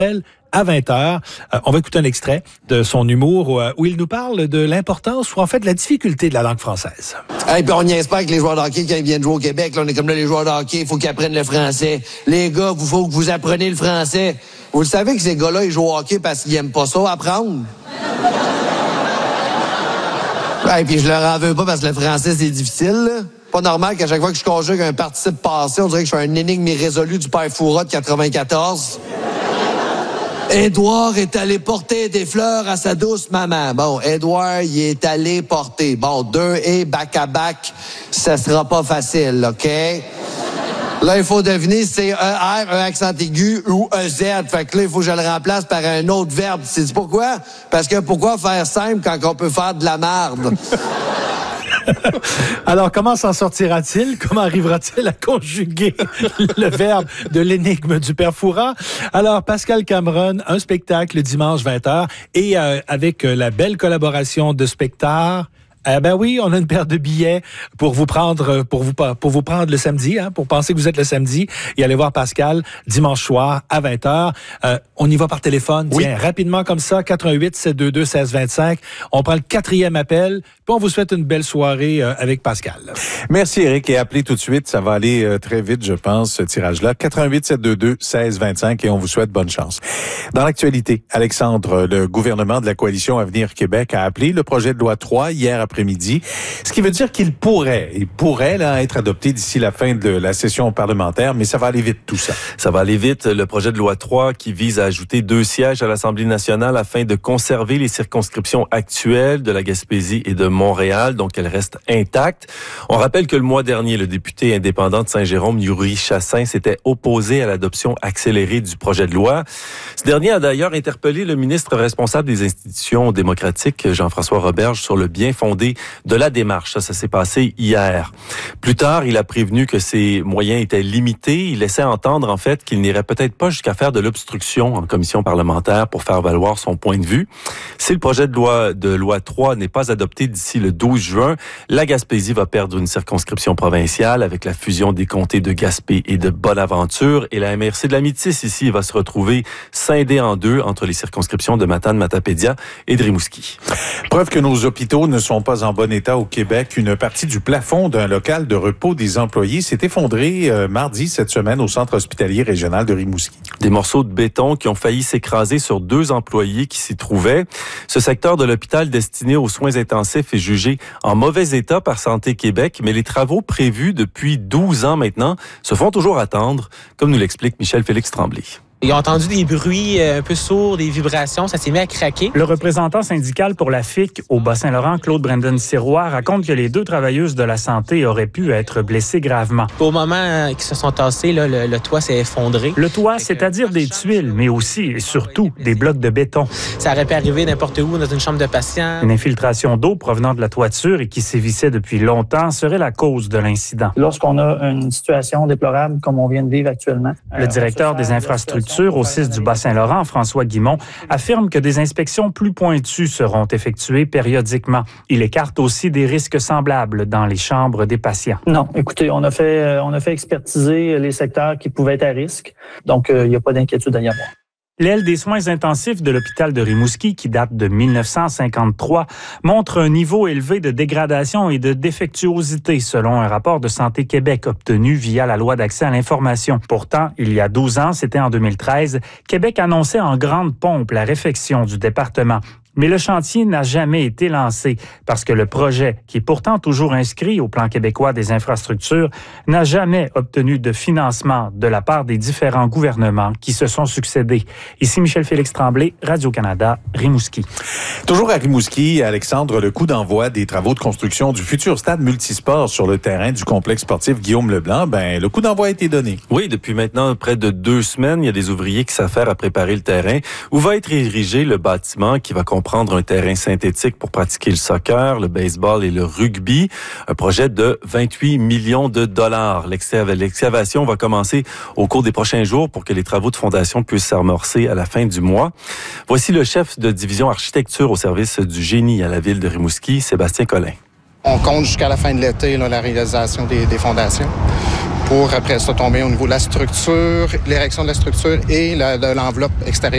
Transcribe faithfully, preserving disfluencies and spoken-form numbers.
à vingt heures. Euh, on va écouter un extrait de son humour où, où il nous parle de l'importance ou en fait de la difficulté de la langue française. Hey, puis on niaise pas avec les joueurs de hockey quand ils viennent jouer au Québec. Là, on est comme là, les joueurs de hockey, il faut qu'ils apprennent le français. Les gars, il faut que vous appreniez le français. Vous le savez que ces gars-là, ils jouent au hockey parce qu'ils aiment pas ça, apprendre. Hey, puis je leur en veux pas parce que le français, c'est difficile, là. Pas normal qu'à chaque fois que je conjugue un participe passé, on dirait que je suis un énigme irrésolu du père Fouras de quatre-vingt-quatorze. Édouard est allé porter des fleurs à sa douce maman. Bon, Édouard, il est allé porter. Bon, deux et back à back, ça sera pas facile, OK? Là, il faut deviner si c'est un R, un accent aigu ou un Z. Fait que là, il faut que je le remplace par un autre verbe. C'est pourquoi? Parce que pourquoi faire simple quand on peut faire de la marde? Alors, comment s'en sortira-t-il? Comment arrivera-t-il à conjuguer le verbe de l'énigme du père Fouras? Alors, Pascal Cameron, un spectacle dimanche vingt heures et euh, avec euh, la belle collaboration de Spectar. Eh ben oui, on a une paire de billets pour vous prendre, pour vous, pour vous prendre le samedi, hein, pour penser que vous êtes le samedi et aller voir Pascal dimanche soir à vingt heures. Euh, on y va par téléphone, oui. Tiens, rapidement comme ça, quatre un huit, sept deux deux, un six deux cinq. On prend le quatrième appel, puis on vous souhaite une belle soirée euh, avec Pascal. Merci Eric, et appelez tout de suite, ça va aller euh, très vite, je pense, ce tirage-là. quatre un huit, sept deux deux, un six deux cinq et on vous souhaite bonne chance. Dans l'actualité, Alexandre, le gouvernement de la Coalition Avenir Québec a appelé le projet de loi trois hier après après-midi, ce qui veut dire qu'il pourrait, il pourrait là, être adopté d'ici la fin de la session parlementaire, mais ça va aller vite tout ça. Ça va aller vite. Le projet de loi trois qui vise à ajouter deux sièges à l'Assemblée nationale afin de conserver les circonscriptions actuelles de la Gaspésie et de Montréal, donc elles restent intactes. On rappelle que le mois dernier, le député indépendant de Saint-Jérôme, Yuri Chassin, s'était opposé à l'adoption accélérée du projet de loi. Ce dernier a d'ailleurs interpellé le ministre responsable des institutions démocratiques, Jean-François Roberge, sur le bien fondé de la démarche. Ça, ça s'est passé hier. Plus tard, il a prévenu que ses moyens étaient limités. Il laissait entendre, en fait, qu'il n'irait peut-être pas jusqu'à faire de l'obstruction en commission parlementaire pour faire valoir son point de vue. Si le projet de loi de loi trois n'est pas adopté d'ici le douze juin, la Gaspésie va perdre une circonscription provinciale avec la fusion des comtés de Gaspé et de Bonaventure. Et la M R C de la Métis, ici, va se retrouver scindée en deux entre les circonscriptions de Matane, Matapédia et de Rimouski. Preuve que nos hôpitaux ne sont pas en bon état au Québec. Une partie du plafond d'un local de repos des employés s'est effondrée euh, mardi cette semaine au centre hospitalier régional de Rimouski. Des morceaux de béton qui ont failli s'écraser sur deux employés qui s'y trouvaient. Ce secteur de l'hôpital destiné aux soins intensifs est jugé en mauvais état par Santé Québec, mais les travaux prévus depuis douze ans maintenant se font toujours attendre, comme nous l'explique Michel-Félix Tremblay. Ils ont entendu des bruits un peu sourds, des vibrations, ça s'est mis à craquer. Le représentant syndical pour la F I C au Bas-Saint-Laurent, Claude Brandon Sirois, raconte que les deux travailleuses de la santé auraient pu être blessées gravement. Au moment qu'ils se sont tassés, là, le, le toit s'est effondré. Le toit, c'est-à-dire des tuiles, mais aussi et surtout des blocs de béton. Ça aurait pu arriver n'importe où, dans une chambre de patient. Une infiltration d'eau provenant de la toiture et qui sévissait depuis longtemps serait la cause de l'incident. Lorsqu'on a une situation déplorable comme on vient de vivre actuellement. Le directeur des infrastructures au C I S du Bas-Saint-Laurent, François Guimont, affirme que des inspections plus pointues seront effectuées périodiquement. Il écarte aussi des risques semblables dans les chambres des patients. Non, écoutez, on a fait, on a fait expertiser les secteurs qui pouvaient être à risque, donc il euh, n'y a pas d'inquiétude à y avoir. L'aile des soins intensifs de l'hôpital de Rimouski, qui date de mille neuf cent cinquante-trois, montre un niveau élevé de dégradation et de défectuosité, selon un rapport de Santé Québec obtenu via la loi d'accès à l'information. Pourtant, il y a douze ans, c'était en deux mille treize, Québec annonçait en grande pompe la réfection du département. Mais le chantier n'a jamais été lancé parce que le projet, qui est pourtant toujours inscrit au plan québécois des infrastructures, n'a jamais obtenu de financement de la part des différents gouvernements qui se sont succédés. Ici Michel-Félix Tremblay, Radio-Canada, Rimouski. Toujours à Rimouski, Alexandre, le coup d'envoi des travaux de construction du futur stade multisport sur le terrain du complexe sportif Guillaume Leblanc, ben, le coup d'envoi a été donné. Oui, depuis maintenant près de deux semaines, il y a des ouvriers qui s'affairent à préparer le terrain où va être érigé le bâtiment qui va comprendre un terrain synthétique pour pratiquer le soccer, le baseball et le rugby. Un projet de vingt-huit millions de dollars. L'excavation va commencer au cours des prochains jours pour que les travaux de fondation puissent s'amorcer à la fin du mois. Voici le chef de division architecture au service du génie à la ville de Rimouski, Sébastien Collin. On compte jusqu'à la fin de l'été là, la réalisation des, des fondations pour après ça tomber au niveau de la structure, l'érection de la structure et la, de l'enveloppe extérieure.